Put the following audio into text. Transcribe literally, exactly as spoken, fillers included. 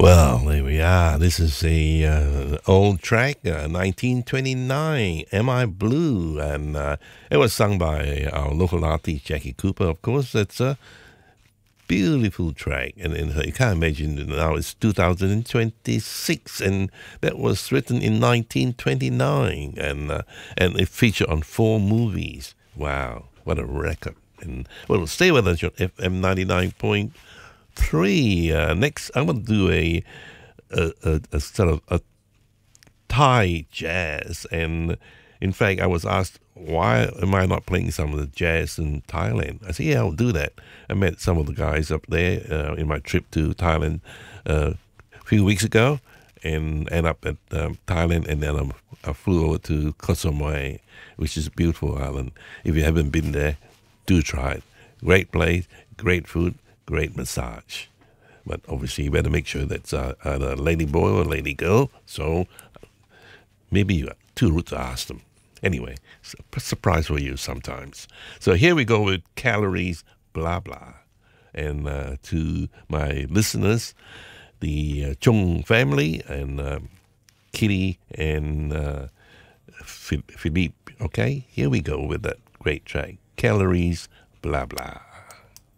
Well, there we are. This is a uh, old track, uh, nineteen twenty-nine, Am I Blue? And uh, it was sung by our local artist, Jackie Cooper, of course. It's a beautiful track. And, and you can't imagine now it's two thousand twenty-six, and that was written in nineteen twenty-nine. And, uh, and it featured on four movies. Wow, what a record. And well, stay with us on F M ninety-nine point three. Uh, next, I'm going to do a, a, a, a sort of a Thai jazz. And in fact, I was asked, why am I not playing some of the jazz in Thailand? I said, yeah, I'll do that. I met some of the guys up there uh, in my trip to Thailand uh, a few weeks ago, and end up at um, Thailand, and then um, I flew over to Koh Samui, which is a beautiful island. If you haven't been there, do try it. Great place, great food, great massage. But obviously you better make sure that's uh, either a lady boy or a lady girl. So maybe you got two routes to ask them. Anyway, surprise for you sometimes. So here we go with Calories, Blah Blah. And uh, to my listeners, the uh, Chung family and uh, Kitty and uh, Philippe. Okay, here we go with that great track, Calories, Blah Blah.